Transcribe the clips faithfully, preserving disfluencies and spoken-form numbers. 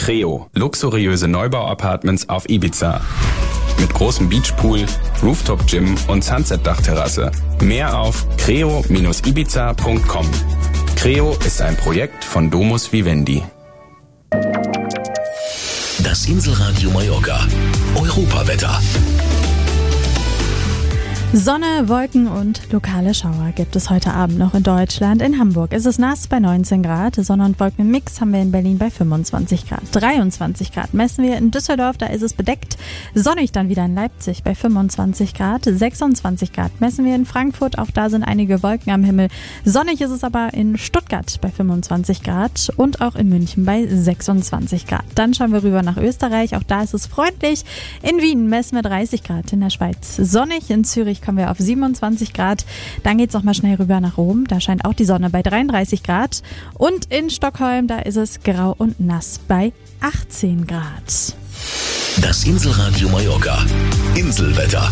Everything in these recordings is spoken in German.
Creo, luxuriöse Neubau-Apartments auf Ibiza. Mit großem Beachpool, Rooftop-Gym und Sunset-Dachterrasse. Mehr auf creo Bindestrich ibiza Punkt com. Creo ist ein Projekt von Domus Vivendi. Das Inselradio Mallorca. Europawetter. Sonne, Wolken und lokale Schauer gibt es heute Abend noch in Deutschland. In Hamburg ist es nass bei neunzehn Grad. Sonne- und Wolkenmix haben wir in Berlin bei fünfundzwanzig Grad. dreiundzwanzig Grad messen wir in Düsseldorf, da ist es bedeckt. Sonnig dann wieder in Leipzig bei fünfundzwanzig Grad. sechsundzwanzig Grad messen wir in Frankfurt, auch da sind einige Wolken am Himmel. Sonnig ist es aber in Stuttgart bei fünfundzwanzig Grad und auch in München bei sechsundzwanzig Grad. Dann schauen wir rüber nach Österreich, auch da ist es freundlich. In Wien messen wir dreißig Grad, in der Schweiz sonnig, in Zürich kommen wir auf siebenundzwanzig Grad. Dann geht es noch mal schnell rüber nach Rom. Da scheint auch die Sonne bei dreiunddreißig Grad. Und in Stockholm, da ist es grau und nass bei achtzehn Grad. Das Inselradio Mallorca. Inselwetter.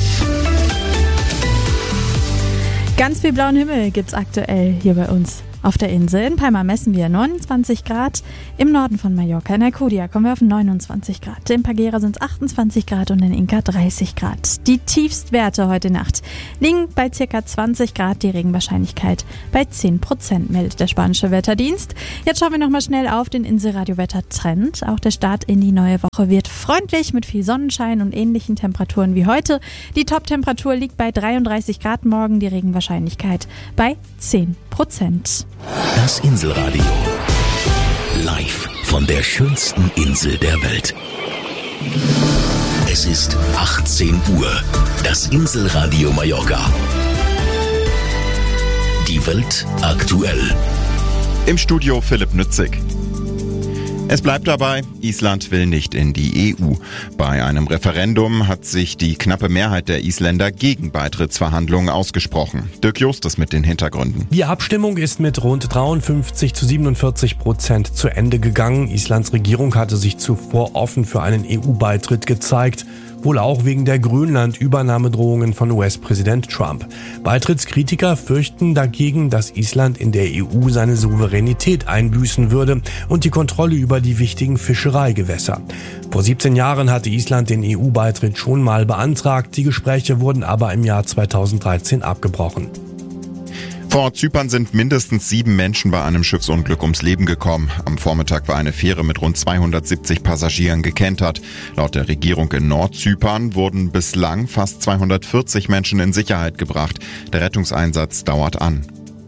Ganz viel blauen Himmel gibt's aktuell hier bei uns auf der Insel. In Palma messen wir neunundzwanzig Grad. Im Norden von Mallorca, in Alcudia, kommen wir auf neunundzwanzig Grad. In Pagera sind es achtundzwanzig Grad und in Inca dreißig Grad. Die Tiefstwerte heute Nacht liegen bei ca. zwanzig Grad. Die Regenwahrscheinlichkeit bei zehn Prozent, meldet der spanische Wetterdienst. Jetzt schauen wir nochmal schnell auf den Inselradio-Wettertrend. Auch der Start in die neue Woche wird freundlich mit viel Sonnenschein und ähnlichen Temperaturen wie heute. Die Top-Temperatur liegt bei dreiunddreißig Grad morgen. Die Regenwahrscheinlichkeit bei zehn Prozent. Das Inselradio. Live von der schönsten Insel der Welt. Es ist achtzehn Uhr. Das Inselradio Mallorca. Die Welt aktuell. Im Studio Philipp Nützig. Es bleibt dabei, Island will nicht in die E U. Bei einem Referendum hat sich die knappe Mehrheit der Isländer gegen Beitrittsverhandlungen ausgesprochen. Dirk Justus mit den Hintergründen. Die Abstimmung ist mit rund dreiundfünfzig zu siebenundvierzig Prozent zu Ende gegangen. Islands Regierung hatte sich zuvor offen für einen E U-Beitritt gezeigt. Wohl auch wegen der Grönland-Übernahmedrohungen von U S-Präsident Trump. Beitrittskritiker fürchten dagegen, dass Island in der E U seine Souveränität einbüßen würde und die Kontrolle über die wichtigen Fischereigewässer. Vor siebzehn Jahren hatte Island den E U-Beitritt schon mal beantragt. Die Gespräche wurden aber im Jahr zweitausenddreizehn abgebrochen. Vor Zypern sind mindestens sieben Menschen bei einem Schiffsunglück ums Leben gekommen. Am Vormittag war eine Fähre mit rund zweihundertsiebzig Passagieren gekentert. Laut der Regierung in Nordzypern wurden bislang fast zweihundertvierzig Menschen in Sicherheit gebracht. Der Rettungseinsatz dauert an.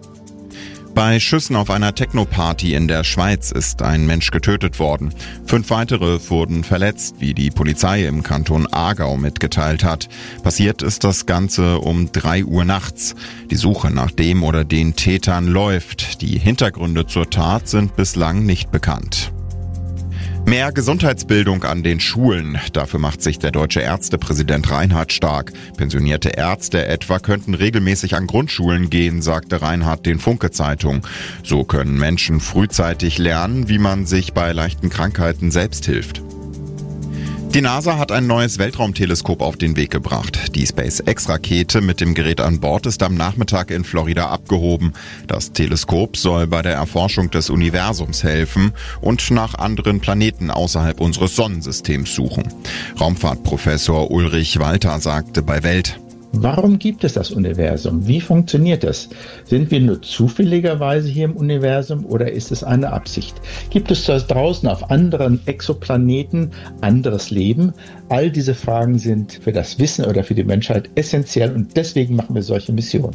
Bei Schüssen auf einer Techno-Party in der Schweiz ist ein Mensch getötet worden. Fünf weitere wurden verletzt, wie die Polizei im Kanton Aargau mitgeteilt hat. Passiert ist das Ganze um drei Uhr nachts. Die Suche nach dem oder den Tätern läuft. Die Hintergründe zur Tat sind bislang nicht bekannt. Mehr Gesundheitsbildung an den Schulen. Dafür macht sich der deutsche Ärztepräsident Reinhardt stark. Pensionierte Ärzte etwa könnten regelmäßig an Grundschulen gehen, sagte Reinhardt den Funke-Zeitung. So können Menschen frühzeitig lernen, wie man sich bei leichten Krankheiten selbst hilft. Die NASA hat ein neues Weltraumteleskop auf den Weg gebracht. Die SpaceX-Rakete mit dem Gerät an Bord ist am Nachmittag in Florida abgehoben. Das Teleskop soll bei der Erforschung des Universums helfen und nach anderen Planeten außerhalb unseres Sonnensystems suchen. Raumfahrtprofessor Ulrich Walter sagte bei Welt: Warum gibt es das Universum? Wie funktioniert es? Sind wir nur zufälligerweise hier im Universum oder ist es eine Absicht? Gibt es da draußen auf anderen Exoplaneten anderes Leben? All diese Fragen sind für das Wissen oder für die Menschheit essentiell und deswegen machen wir solche Missionen.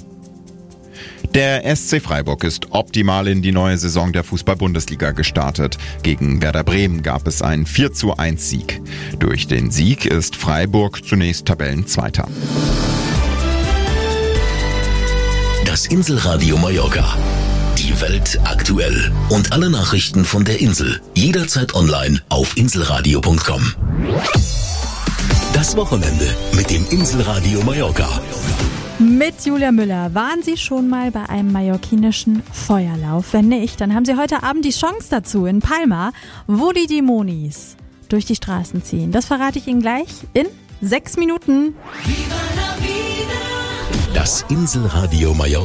Der S C Freiburg ist optimal in die neue Saison der Fußball-Bundesliga gestartet. Gegen Werder Bremen gab es einen vier zu eins Sieg. Durch den Sieg ist Freiburg zunächst Tabellenzweiter. Das Inselradio Mallorca. Die Welt aktuell. Und alle Nachrichten von der Insel. Jederzeit online auf inselradio punkt com. Das Wochenende mit dem Inselradio Mallorca. Mit Julia Müller. Waren Sie schon mal bei einem mallorquinischen Feuerlauf? Wenn nicht, dann haben Sie heute Abend die Chance dazu in Palma, wo die Dämonis durch die Straßen ziehen. Das verrate ich Ihnen gleich in sechs Minuten. Das Inselradio Mallorca.